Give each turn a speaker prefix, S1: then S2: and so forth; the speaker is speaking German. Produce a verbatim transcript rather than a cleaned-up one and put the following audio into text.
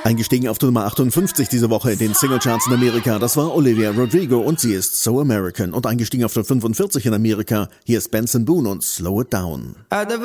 S1: Eingestiegen auf Nummer achtundfünfzig diese Woche in den Singlecharts in Amerika, das war Olivia Rodrigo und sie ist So American. Und eingestiegen auf der fünfundvierzig in Amerika, hier ist Benson Boone und Slow It Down.